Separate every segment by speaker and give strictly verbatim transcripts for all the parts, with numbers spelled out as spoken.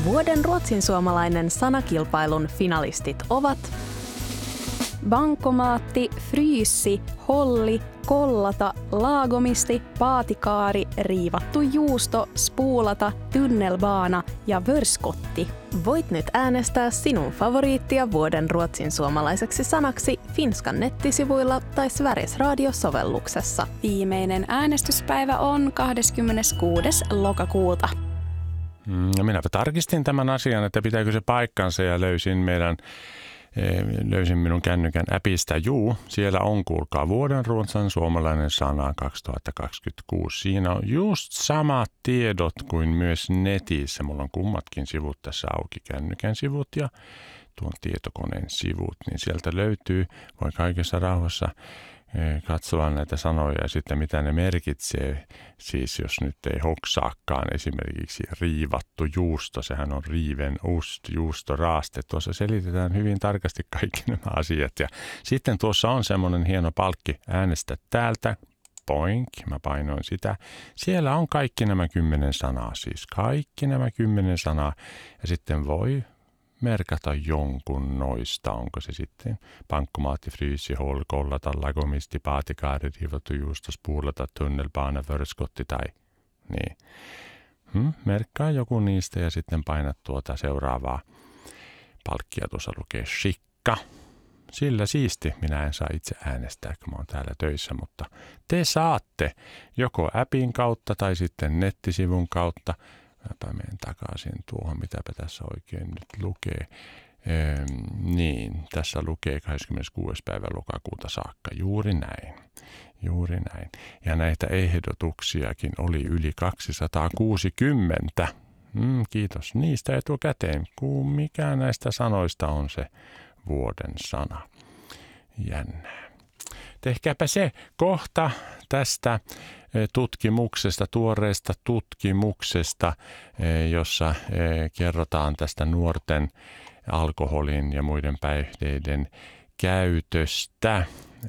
Speaker 1: Vuoden ruotsinsuomalainen sanakilpailun finalistit ovat bankomaatti, fryyssi, holli, kollata, laagomisti, paatikaari, riivattu juusto, spuulata, tunnelbaana ja vörskotti. Voit nyt äänestää sinun favoriittia vuoden ruotsinsuomalaiseksi sanaksi Finskan nettisivuilla tai Sveriges Radio-sovelluksessa.
Speaker 2: Viimeinen äänestyspäivä on kahdeskymmeneskuudes lokakuuta.
Speaker 3: No minäpä tarkistin tämän asian, että pitääkö se paikkansa ja löysin meidän löysin minun kännykän appista. Juu, siellä on, kuulkaa, vuoden ruotsin suomalainen sana kaksituhattakaksikymmentäkuusi. Siinä on just samat tiedot kuin myös netissä. Mulla on kummatkin sivut tässä auki, kännykän sivut ja tuon tietokoneen sivut. Niin sieltä löytyy, voi kaikessa rauhassa katsoa näitä sanoja ja sitten mitä ne merkitsee. Siis jos nyt ei hoksaakaan esimerkiksi riivattu juusto, sehän on riiven ust, juusto, raaste. Tuossa selitetään hyvin tarkasti kaikki nämä asiat. Ja sitten tuossa on semmoinen hieno palkki, äänestä täältä, poink, mä painoin sitä. Siellä on kaikki nämä kymmenen sanaa, siis kaikki nämä kymmenen sanaa ja sitten voi merkata jonkun noista, onko se sitten pankkomaatti, fryysi, håll, kollata, lagomisti, paatikaari, riivattu juusto, spuulata, tunnelbaana, vörskotti tai niin. Hmm, merkkaa joku niistä ja sitten painat tuota seuraavaa palkkia. Tuossa lukee shikka. Sillä siisti. Minä en saa itse äänestää, kun mä oon täällä töissä, mutta te saatte joko appin kautta tai sitten nettisivun kautta. Mäpä menen takaisin tuohon, mitäpä tässä oikein nyt lukee. Ehm, niin, tässä lukee kahdeskymmeneskuudes päivä lokakuuta saakka. Juuri näin. Juuri näin. Ja näitä ehdotuksiakin oli yli kaksisataakuusikymmentä. Mm, kiitos niistä etukäteen. Kun mikä näistä sanoista on se vuoden sana? Jännää. Tehkääpä se kohta tästä tutkimuksesta, tuoreesta tutkimuksesta, jossa kerrotaan tästä nuorten alkoholin ja muiden päihteiden käytöstä.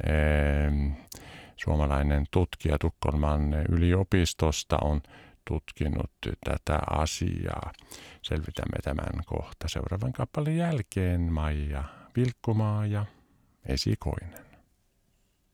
Speaker 3: Suomalainen tutkija Tukholman yliopistosta on tutkinut tätä asiaa. Selvitämme tämän kohta seuraavan kappaleen jälkeen. Maija Vilkkumaa ja Esikoinen.